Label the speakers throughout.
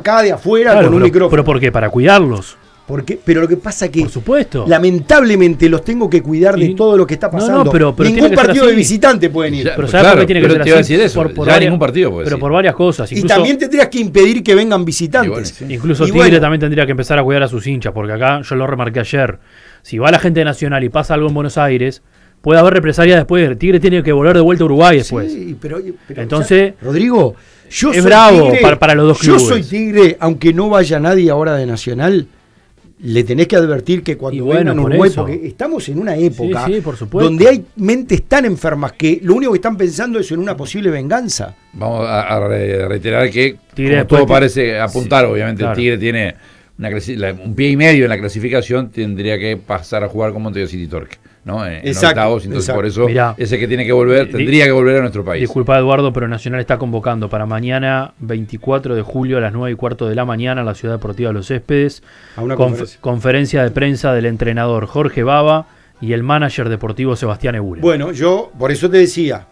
Speaker 1: acá de afuera
Speaker 2: claro,
Speaker 1: con un micrófono.
Speaker 2: ¿Pero por qué? ¿Para cuidarlos?
Speaker 1: Pero lo que pasa es que,
Speaker 2: por supuesto,
Speaker 1: lamentablemente los tengo que cuidar de todo lo que está pasando.
Speaker 2: No, pero
Speaker 1: ningún partido de visitante pueden ir.
Speaker 2: Pero ¿sabes por qué tiene que ser así?
Speaker 3: Eso, por
Speaker 2: ningún partido puede ser. Pero por varias cosas.
Speaker 1: Incluso, y también tendrías que impedir que vengan visitantes.
Speaker 2: Incluso Tigre también tendría que empezar a cuidar a sus hinchas, porque acá yo lo remarqué ayer. Si va la gente de Nacional y pasa algo en Buenos Aires, puede haber represalias después. Tigre tiene que volver de vuelta a Uruguay después.
Speaker 1: Sí, pero
Speaker 2: entonces,
Speaker 1: Rodrigo, yo
Speaker 2: es
Speaker 1: soy
Speaker 2: bravo
Speaker 1: Tigre,
Speaker 2: para los dos clubes.
Speaker 1: Yo soy Tigre, aunque no vaya nadie ahora de Nacional. Le tenés que advertir que cuando vengan a Uruguay, porque estamos en una época
Speaker 2: por supuesto,
Speaker 1: donde hay mentes tan enfermas que lo único que están pensando es en una posible venganza.
Speaker 3: Vamos a reiterar que
Speaker 2: Tigre
Speaker 3: como todo parece apuntar, obviamente
Speaker 2: claro.
Speaker 3: El Tigre tiene un pie y medio en la clasificación, tendría que pasar a jugar con Montevideo City Torque, ¿no? En octavos, entonces por eso ese que tiene que volver, tendría que volver a nuestro país.
Speaker 2: Disculpa, Eduardo, pero Nacional está convocando para mañana 24 de julio a las 9:15 de la mañana en la Ciudad Deportiva de Los Céspedes
Speaker 1: a una
Speaker 2: conferencia de prensa del entrenador Jorge Baba y el manager deportivo Sebastián Eguren.
Speaker 1: Bueno, yo por eso te decía,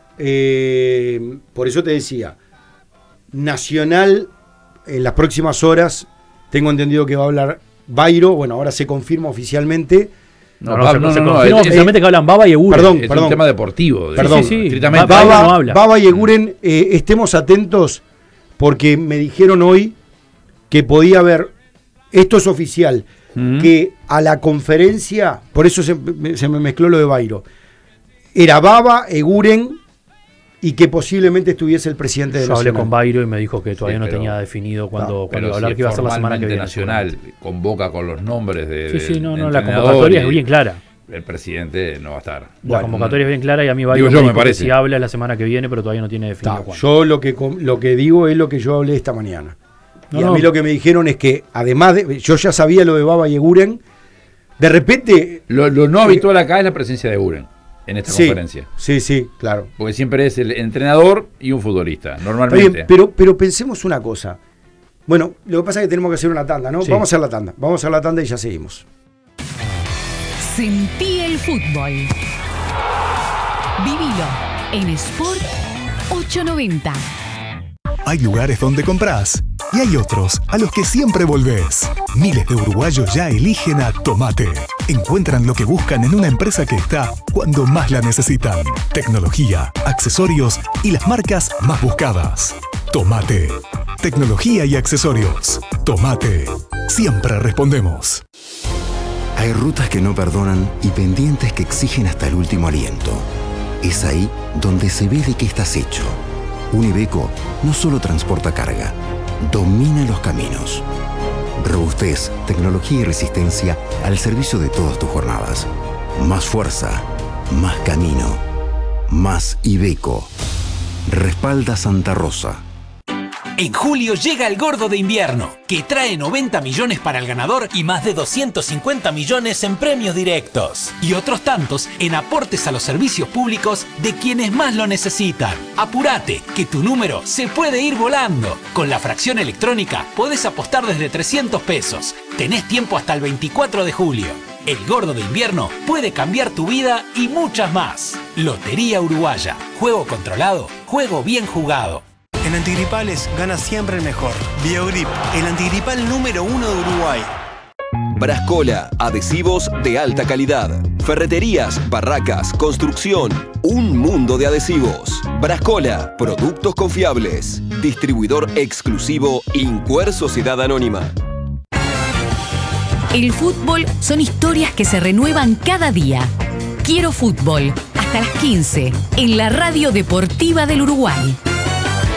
Speaker 1: Nacional en las próximas horas tengo entendido que va a hablar Bairo, bueno, ahora se confirma oficialmente.
Speaker 2: No, oficialmente que hablan Baba y Eguren.
Speaker 1: Es
Speaker 3: un tema deportivo.
Speaker 1: Perdón, Baba y Eguren, estemos atentos porque me dijeron hoy que podía haber, esto es oficial, que a la conferencia, por eso se me mezcló lo de Bairo, era Baba, Eguren y que posiblemente estuviese el presidente de Nacional.
Speaker 2: Yo hablé con Bairo y me dijo que todavía no tenía definido cuando iba a hablar, que iba a ser la semana que viene.
Speaker 3: Nacional convoca con los nombres de
Speaker 2: la convocatoria es bien clara.
Speaker 3: El presidente no va a estar.
Speaker 2: La convocatoria es bien clara y a mí Bairo me parece que si habla la semana que viene, pero todavía no tiene definido cuándo.
Speaker 1: Yo lo que digo es lo que yo hablé esta mañana. Y a mí lo que me dijeron es que, además de, yo ya sabía lo de Baba y Eguren, de repente...
Speaker 3: Lo no habitual acá es la presencia de Eguren en esta conferencia.
Speaker 1: Sí, claro.
Speaker 3: Porque siempre es el entrenador y un futbolista, normalmente.
Speaker 1: Bien, pero pensemos una cosa. Bueno, lo que pasa es que tenemos que hacer una tanda, ¿no? Sí. Vamos a hacer la tanda y ya seguimos.
Speaker 4: Sentí el fútbol. Vivilo en Sport 890.
Speaker 5: Hay lugares donde comprás y hay otros a los que siempre volvés. Miles de uruguayos ya eligen a Tomate. Encuentran lo que buscan en una empresa que está cuando más la necesitan. Tecnología, accesorios y las marcas más buscadas. Tomate. Tecnología y accesorios. Tomate. Siempre respondemos.
Speaker 6: Hay rutas que no perdonan y pendientes que exigen hasta el último aliento. Es ahí donde se ve de qué estás hecho. Un Iveco no solo transporta carga, domina los caminos. Robustez, tecnología y resistencia al servicio de todas tus jornadas. Más fuerza, más camino, más Iveco. Respalda Santa Rosa.
Speaker 7: En julio llega el Gordo de Invierno, que trae 90 millones para el ganador y más de 250 millones en premios directos. Y otros tantos en aportes a los servicios públicos de quienes más lo necesitan. Apúrate, que tu número se puede ir volando. Con la fracción electrónica podés apostar desde 300 pesos. Tenés tiempo hasta el 24 de julio. El Gordo de Invierno puede cambiar tu vida y muchas más. Lotería Uruguaya. Juego controlado, juego bien jugado.
Speaker 8: En antigripales gana siempre el mejor. Biogrip, el antigripal número 1 de Uruguay.
Speaker 9: Brascola, adhesivos de alta calidad. Ferreterías, barracas, construcción. Un mundo de adhesivos. Brascola, productos confiables. Distribuidor exclusivo Incuer Sociedad Anónima.
Speaker 4: El fútbol son historias que se renuevan cada día. Quiero fútbol, hasta las 15, en la Radio Deportiva del Uruguay.